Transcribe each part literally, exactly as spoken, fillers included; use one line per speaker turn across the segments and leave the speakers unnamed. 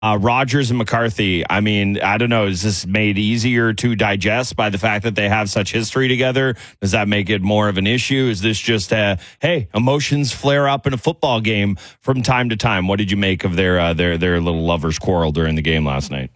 Uh, Rodgers and McCarthy, I mean, I don't know, is this made easier to digest by the fact that they have such history together? Does that make it more of an issue? Is this just, a, hey, emotions flare up in a football game from time to time? What did you make of their uh, their their little lovers' quarrel during the game last night?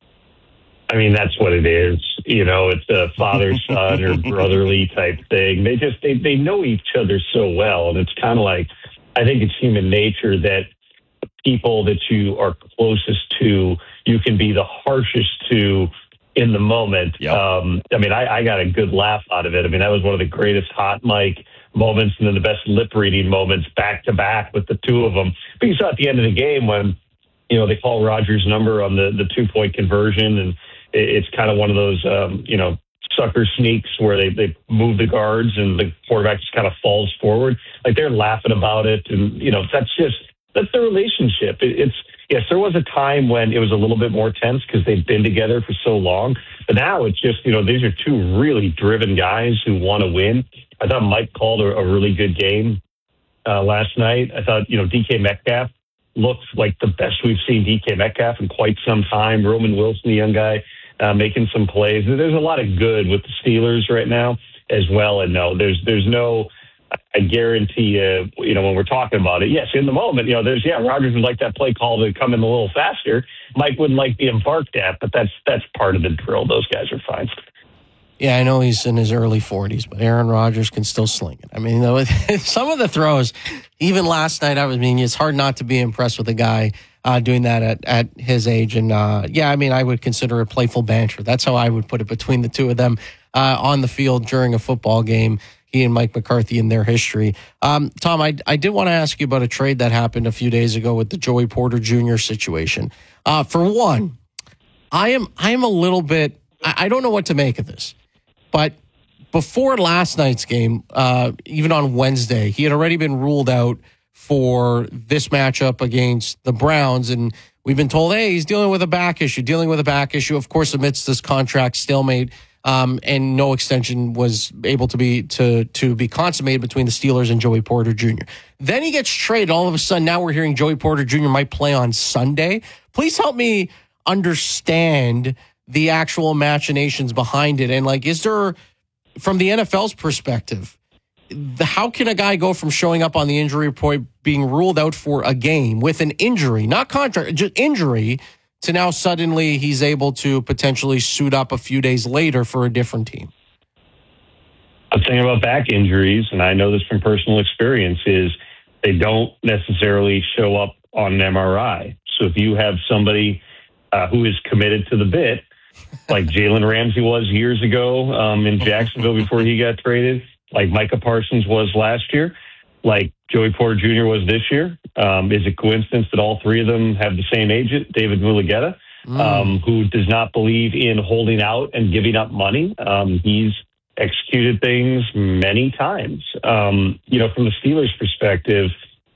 I mean, that's what it is. You know, it's a father-son or brotherly type thing. They just, they, they know each other so well. And it's kind of like, I think it's human nature that people that you are closest to, you can be the harshest to in the moment.
Yep.
Um, I mean, I, I got a good laugh out of it. I mean, that was one of the greatest hot mic moments and then the best lip reading moments back to back with the two of them. But you saw at the end of the game when, you know, they call Rodgers' number on the, the two point conversion, and it, it's kind of one of those, um, you know, sucker sneaks where they, they move the guards and the quarterback just kind of falls forward. Like they're laughing about it. And, you know, that's just, that's the relationship. It, it's, yes, there was a time when it was a little bit more tense because they've been together for so long. But now it's just, you know, these are two really driven guys who want to win. I thought Mike called a, a really good game uh, last night. I thought, you know, D K Metcalf looked like the best we've seen D K Metcalf in quite some time. Roman Wilson, the young guy, uh, making some plays. There's a lot of good with the Steelers right now as well. And no, there's there's no, I guarantee you, you know, when we're talking about it, yes, in the moment, you know, there's, yeah, Rodgers would like that play call to come in a little faster. Mike wouldn't like being barked at, but that's that's part of the drill. Those guys are fine.
Yeah, I know he's in his early forties, but Aaron Rodgers can still sling it. I mean, some of the throws, even last night, I mean, it's hard not to be impressed with a guy uh, doing that at, at his age. And, uh, yeah, I mean, I would consider it playful banter. That's how I would put it between the two of them uh, on the field during a football game, he and Mike McCarthy in their history. Um, Tom, I, I did want to ask you about a trade that happened a few days ago with the Joey Porter Junior situation. Uh, for one, I am I am a little bit, I, I don't know what to make of this. But before last night's game, uh, even on Wednesday, he had already been ruled out for this matchup against the Browns. And we've been told, hey, he's dealing with a back issue, dealing with a back issue, of course, amidst this contract stalemate. Um, and no extension was able to be to to be consummated between the Steelers and Joey Porter Junior Then he gets traded. All of a sudden, now we're hearing Joey Porter Junior might play on Sunday. Please help me understand the actual machinations behind it. And like, is there, from the N F L's perspective, the, how can a guy go from showing up on the injury report, being ruled out for a game with an injury, not contract, just injury, to now suddenly he's able to potentially suit up a few days later for a different team?
The thing about back injuries, and I know this from personal experience, is they don't necessarily show up on an M R I. So if you have somebody uh, who is committed to the bit, like Jalen Ramsey was years ago um, in Jacksonville before he got traded, like Micah Parsons was last year, like Joey Porter Junior was this year. Um, is it coincidence that all three of them have the same agent, David Mulugheta, mm. um, who does not believe in holding out and giving up money? Um, he's executed things many times. Um, you know, from the Steelers' perspective,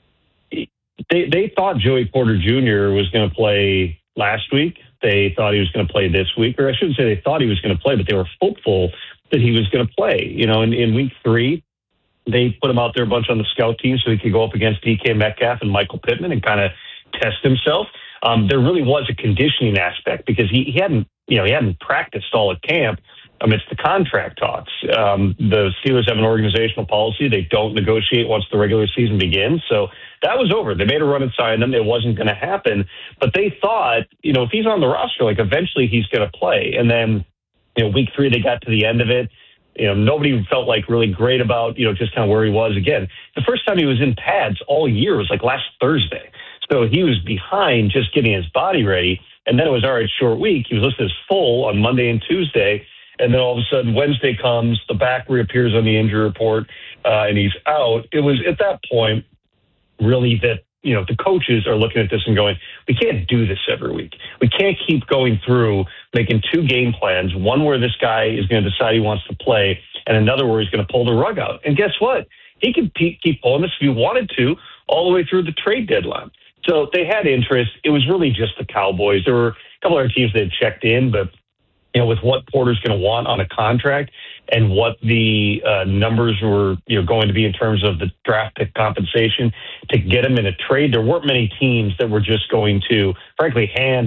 they, they thought Joey Porter Junior was going to play last week. They thought he was going to play this week, or I shouldn't say they thought he was going to play, but they were hopeful that he was going to play. You know, in, in week three, they put him out there a bunch on the scout team so he could go up against D K Metcalf and Michael Pittman and kind of test himself. Um, there really was a conditioning aspect because he, he hadn't, you know, he hadn't practiced all at camp amidst the contract talks. Um, the Steelers have an organizational policy. They don't negotiate once the regular season begins. So that was over. They made a run and signed him. It wasn't going to happen. But they thought, you know, if he's on the roster, like eventually he's going to play. And then, you know, week three, they got to the end of it. You know, nobody felt like really great about, you know, just kind of where he was again. The first time he was in pads all year was like last Thursday. So he was behind just getting his body ready. And then it was, all right, short week. He was listed as full on Monday and Tuesday. And then all of a sudden Wednesday comes, the back reappears on the injury report, uh, and he's out. It was at that point really that, you know, the coaches are looking at this and going, we can't do this every week. We can't keep going through making two game plans, one where this guy is going to decide he wants to play and another where he's going to pull the rug out. And guess what? He could keep pulling this if he wanted to all the way through the trade deadline. So they had interest. It was really just the Cowboys. There were a couple other teams that had checked in, but you know, with what Porter's going to want on a contract, and what the uh, numbers were, you know, going to be in terms of the draft pick compensation to get him in a trade, there weren't many teams that were just going to, frankly, hand